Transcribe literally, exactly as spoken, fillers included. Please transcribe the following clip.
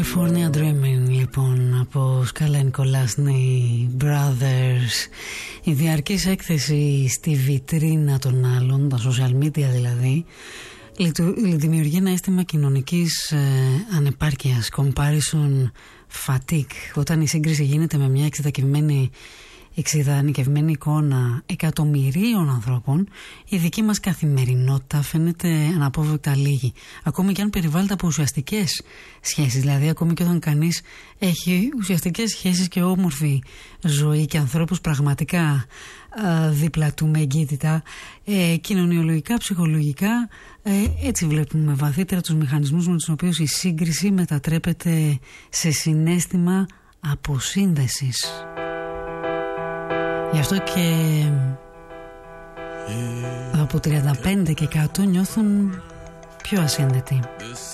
California Dreaming, λοιπόν, από Σκάλα Νικολάσνη Brothers. Η διαρκής έκθεση στη βιτρίνα των άλλων, τα social media δηλαδή, δημιουργεί ένα αίσθημα κοινωνικής ε, ανεπάρκειας, comparison fatigue, όταν η σύγκριση γίνεται με μια εξειδικευμένη εξειδανικευμένη εικόνα εκατομμυρίων ανθρώπων. Η δική μας καθημερινότητα φαίνεται αναπόφευκτα λίγη, ακόμη και αν περιβάλλεται από ουσιαστικές σχέσεις. Δηλαδή ακόμη και όταν κανείς έχει ουσιαστικές σχέσεις και όμορφη ζωή και ανθρώπους πραγματικά α, δίπλα του με εγκύτητα, ε, κοινωνιολογικά, ψυχολογικά, ε, έτσι βλέπουμε βαθύτερα τους μηχανισμούς με τους οποίους η σύγκριση μετατρέπεται σε συναίσθημα αποσύνδεσης. Γι' αυτό και από τριάντα πέντε και κάτω νιώθουν πιο ασύνδετοι.